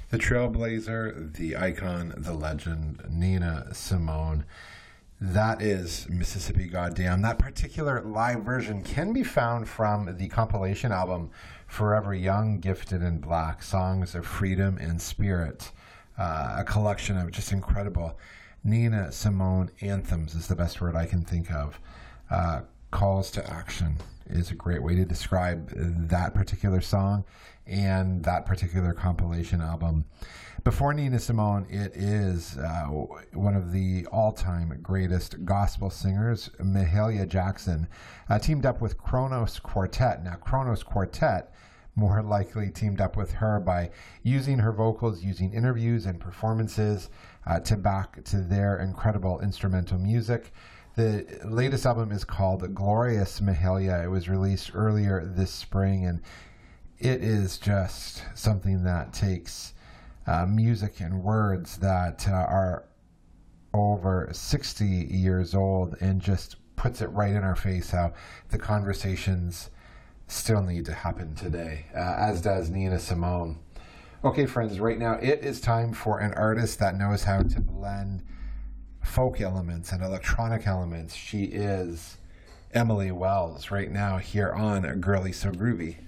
The trailblazer, the icon, the legend, Nina Simone. That is Mississippi Goddamn. That particular live version can be found from the compilation album Forever Young, Gifted and Black, Songs of Freedom and Spirit, a collection of just incredible Nina Simone anthems is the best word I can think of. Calls to action is a great way to describe that particular song and that particular compilation album. Before Nina Simone, it is one of the all-time greatest gospel singers, Mahalia Jackson, teamed up with Kronos Quartet. Now, Kronos Quartet more likely teamed up with her by using her vocals, using interviews and performances to back to their incredible instrumental music. The latest album is called Glorious Mahalia. It was released earlier this spring, and it is just something that takes music and words that are over 60 years old and just puts it right in our face how the conversations still need to happen today, as does Nina Simone. Okay, friends, right now it is time for an artist that knows how to blend folk elements and electronic elements. She is Emily Wells right now here on Girly So Groovy.